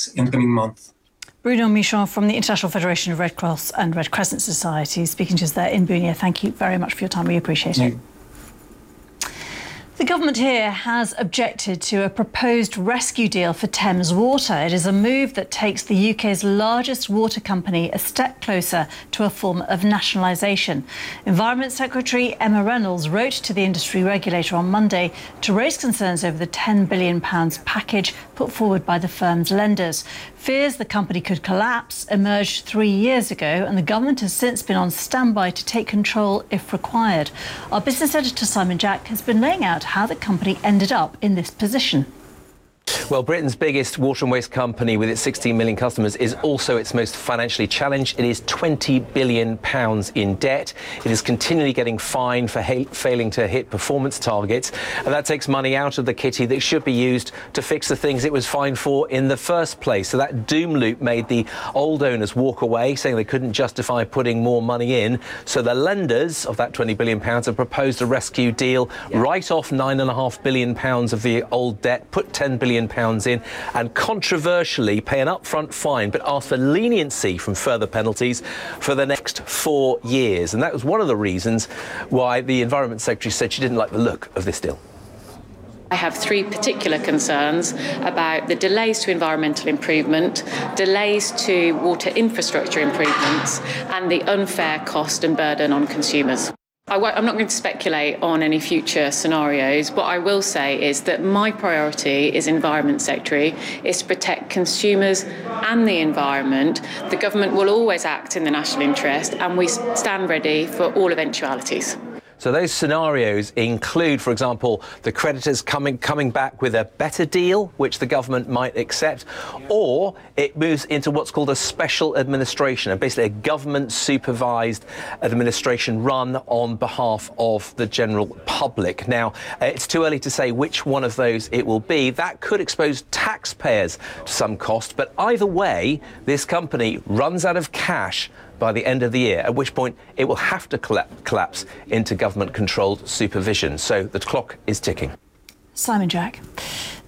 in the coming month. Bruno Michon from the International Federation of Red Cross and Red Crescent Society speaking to us there in Bounia. Thank you very much for your time. We appreciate it. The government here has objected to a proposed rescue deal for Thames Water. It is a move that takes the UK's largest water company a step closer to a form of nationalisation. Environment Secretary Emma Reynolds wrote to the industry regulator on Monday to raise concerns over the £10 billion package put forward by the firm's lenders. Fears the company could collapse emerged 3 years ago, and the government has since been on standby to take control if required. Our business editor Simon Jack has been laying out how the company ended up in this position. Well, Britain's biggest water and waste company with its 16 million customers is also its most financially challenged. It is £20 billion in debt. It is continually getting fined for failing to hit performance targets, and that takes money out of the kitty that should be used to fix the things it was fined for in the first place. So that doom loop made the old owners walk away, saying they couldn't justify putting more money in. So the lenders of that £20 billion have proposed a rescue deal, write off £9.5 billion of the old debt, put £10 billion in, and controversially pay an upfront fine but ask for leniency from further penalties for the next 4 years. And that was one of the reasons why the Environment Secretary said she didn't like the look of this deal. I have 3 particular concerns about the delays to environmental improvement, delays to water infrastructure improvements, and the unfair cost and burden on consumers. I'm not going to speculate on any future scenarios. What I will say is that my priority as Environment Secretary is to protect consumers and the environment. The government will always act in the national interest, and we stand ready for all eventualities. So those scenarios include, for example, the creditors coming back with a better deal, which the government might accept, or it moves into what's called a special administration, and basically a government-supervised administration run on behalf of the general public. Now, it's too early to say which one of those it will be. That could expose taxpayers to some cost, but either way, this company runs out of cash by the end of the year, at which point it will have to collapse into government-controlled supervision. So the clock is ticking. Simon Jack.